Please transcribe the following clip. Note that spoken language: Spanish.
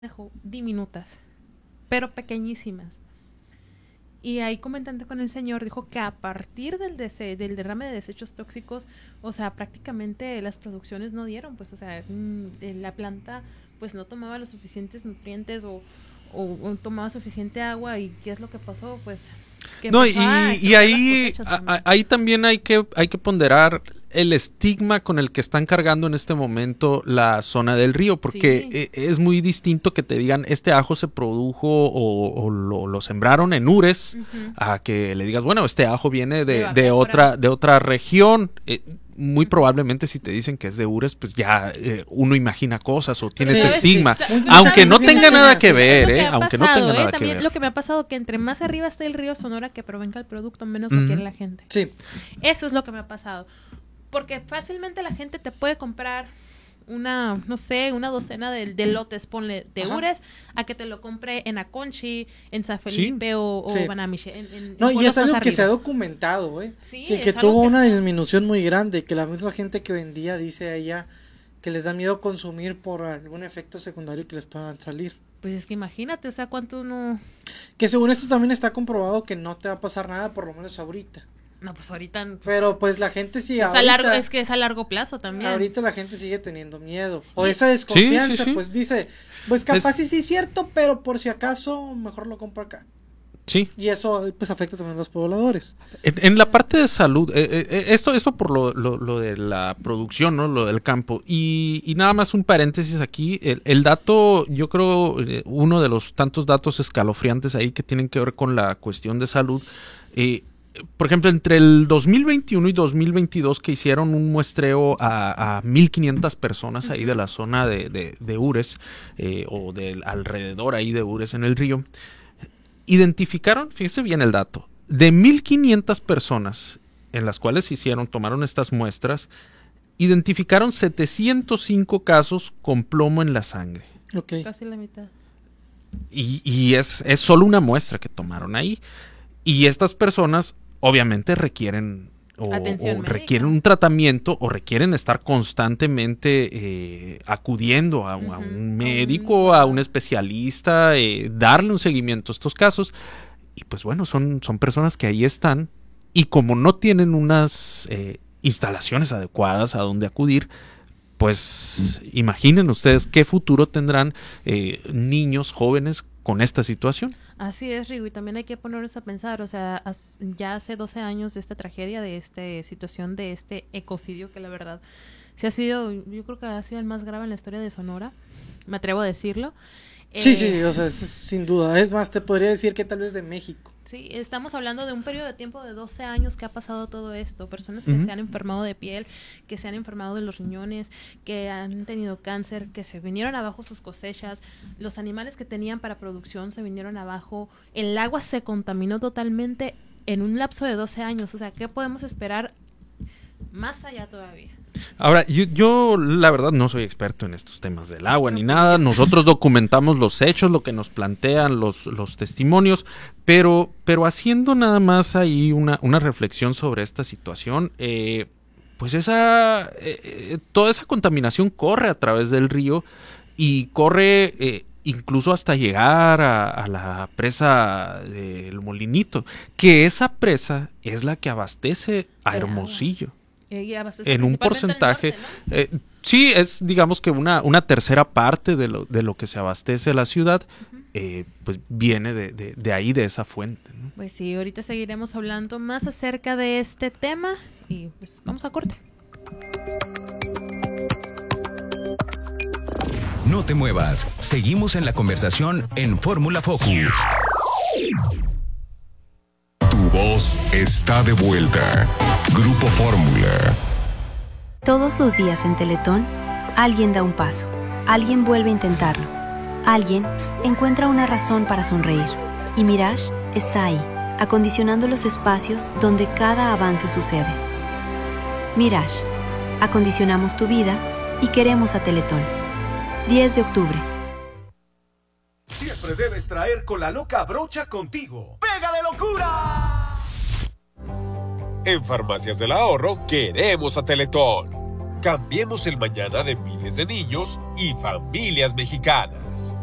diminutas, pero pequeñísimas. Y ahí comentando con el señor, dijo que a partir del derrame de desechos tóxicos, o sea, prácticamente las producciones no dieron, pues, o sea, la planta pues no tomaba los suficientes nutrientes o tomaba suficiente agua. ¿Y qué es lo que pasó? Pues no, y ahí también hay que ponderar el estigma con el que están cargando en este momento la zona del río, porque es muy distinto que te digan este ajo se produjo o lo sembraron en Ures, a que le digas, bueno, este ajo viene de otra región. Muy probablemente si te dicen que es de Ures, pues ya uno imagina cosas o tiene ese estigma, aunque no tenga nada que ver, aunque no tenga nada que ver. También lo que me ha pasado, que entre más arriba esté el río Sonora que provenga el producto, menos lo quiere la gente. Sí. Eso es lo que me ha pasado. Porque fácilmente la gente te puede comprar una docena de lotes, ponle, de Ures, a que te lo compre en Aconchi, en San Felipe o Banamiche. Y es algo que se ha documentado, Sí, que tuvo una disminución muy grande, que la misma gente que vendía dice ella que les da miedo consumir por algún efecto secundario que les puedan salir. Pues es que imagínate, o sea, cuánto no... Que según esto también está comprobado que no te va a pasar nada, por lo menos ahorita. No, pues ahorita... Pues, pero pues la gente sigue es que es a largo plazo también. Ahorita la gente sigue teniendo miedo. O esa desconfianza, pues dice, pues capaz sí es cierto, pero por si acaso mejor lo compro acá. Sí. Y eso pues afecta también a los pobladores. En la parte de salud, esto por lo de la producción, ¿no? Lo del campo. Y nada más un paréntesis aquí. El dato, yo creo, uno de los tantos datos escalofriantes ahí que tienen que ver con la cuestión de salud. Por ejemplo, entre el 2021 y 2022 que hicieron un muestreo a 1,500 personas ahí de la zona de Ures, o del alrededor ahí de Ures en el río, identificaron, fíjese bien el dato, de 1,500 personas en las cuales tomaron estas muestras, identificaron 705 casos con plomo en la sangre. Okay. Casi la mitad. Y es solo una muestra que tomaron ahí. Y estas personas obviamente requieren un tratamiento o requieren estar constantemente acudiendo a un médico, a un especialista, darle un seguimiento a estos casos. Y pues bueno, son personas que ahí están y como no tienen unas instalaciones adecuadas a donde acudir, pues imaginen ustedes qué futuro tendrán niños, jóvenes con esta situación. Así es, Rigo, y también hay que ponernos a pensar, o sea, ya hace 12 años de esta tragedia, de esta situación, de este ecocidio que la verdad yo creo que ha sido el más grave en la historia de Sonora, me atrevo a decirlo. Sí, o sea, sin duda, es más, te podría decir que tal vez de México. Sí, estamos hablando de un periodo de tiempo de 12 años que ha pasado todo esto, personas que se han enfermado de piel, que se han enfermado de los riñones, que han tenido cáncer, que se vinieron abajo sus cosechas, los animales que tenían para producción se vinieron abajo, el agua se contaminó totalmente en un lapso de 12 años, o sea, ¿qué podemos esperar más allá todavía? Ahora, yo la verdad no soy experto en estos temas del agua ni nada. Nosotros documentamos los hechos, lo que nos plantean los testimonios, pero haciendo nada más ahí una reflexión sobre esta situación, pues toda esa contaminación corre a través del río y corre incluso hasta llegar a la presa del Molinito, que esa presa es la que abastece a Hermosillo. En un porcentaje, norte, ¿no? Sí, es digamos que una tercera parte de lo que se abastece la ciudad, pues viene de ahí, de esa fuente, ¿no? Pues sí, ahorita seguiremos hablando más acerca de este tema y pues vamos a corte. No te muevas, seguimos en la conversación en Fórmula Focus. Tu voz está de vuelta. Grupo Fórmula. Todos los días en Teletón, alguien da un paso, alguien vuelve a intentarlo, alguien encuentra una razón para sonreír. Y Mirage está ahí, acondicionando los espacios donde cada avance sucede. Mirage, acondicionamos tu vida y queremos a Teletón. 10 de octubre. Siempre debes traer con la loca brocha contigo. ¡Pega de locura! En Farmacias del Ahorro queremos a Teletón. Cambiemos el mañana de miles de niños y familias mexicanas.